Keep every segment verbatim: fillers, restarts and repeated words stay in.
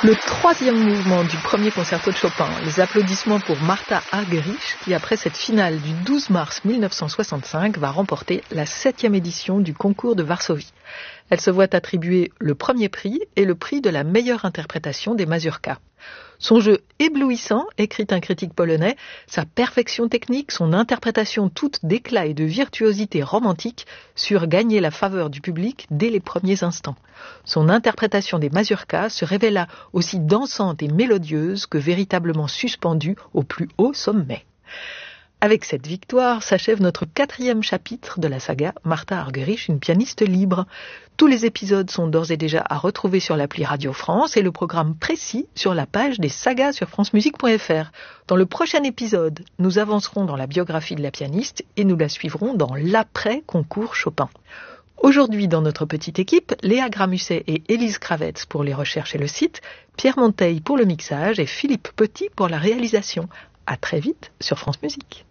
Le troisième mouvement du premier concerto de Chopin, les applaudissements pour Martha Argerich, qui après cette finale du douze mars mille neuf cent soixante-cinq va remporter la septième édition du concours de Varsovie. Elle se voit attribuer le premier prix et le prix de la meilleure interprétation des mazurkas. Son jeu éblouissant, écrit un critique polonais, sa perfection technique, son interprétation toute d'éclat et de virtuosité romantique surent gagner la faveur du public dès les premiers instants. Son interprétation des mazurkas se révéla aussi dansante et mélodieuse que véritablement suspendue au plus haut sommet. Avec cette victoire s'achève notre quatrième chapitre de la saga Martha Argerich, une pianiste libre. Tous les épisodes sont d'ores et déjà à retrouver sur l'appli Radio France et le programme précis sur la page des sagas sur francemusique point f r. Dans le prochain épisode, nous avancerons dans la biographie de la pianiste et nous la suivrons dans l'après-concours Chopin. Aujourd'hui, dans notre petite équipe, Léa Gramusset et Élise Kravetz pour les recherches et le site, Pierre Monteil pour le mixage et Philippe Petit pour la réalisation. À très vite sur France Musique.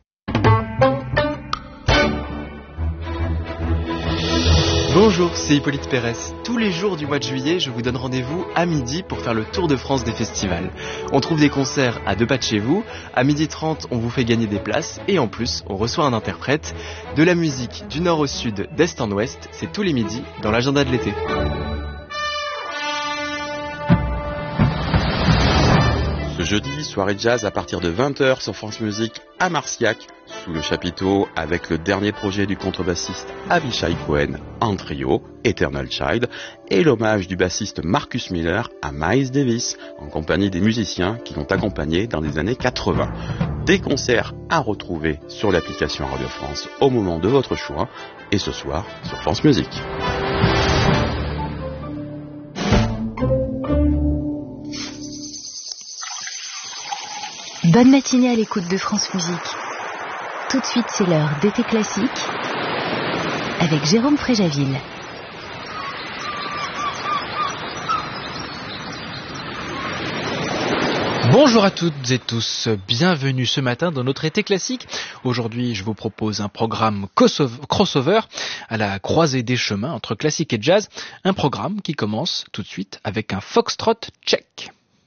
Bonjour, c'est Hippolyte Pérez. Tous les jours du mois de juillet, je vous donne rendez-vous à midi pour faire le tour de France des festivals. On trouve des concerts à deux pas de chez vous. À midi trente, on vous fait gagner des places. Et en plus, on reçoit un interprète. De la musique du nord au sud, d'est en ouest, c'est tous les midis dans l'agenda de l'été. Ce jeudi, soirée jazz à partir de vingt heures sur France Musique à Marciac, sous le chapiteau avec le dernier projet du contrebassiste Avishai Cohen en trio, Eternal Child, et l'hommage du bassiste Marcus Miller à Miles Davis, en compagnie des musiciens qui l'ont accompagné dans les années quatre-vingts. Des concerts à retrouver sur l'application Radio France au moment de votre choix, et ce soir sur France Musique. Bonne matinée à l'écoute de France Musique. Tout de suite, c'est l'heure d'été classique avec Jérôme Fréjaville. Bonjour à toutes et tous, bienvenue ce matin dans notre été classique. Aujourd'hui, je vous propose un programme crossover à la croisée des chemins entre classique et jazz. Un programme qui commence tout de suite avec un foxtrot tchèque.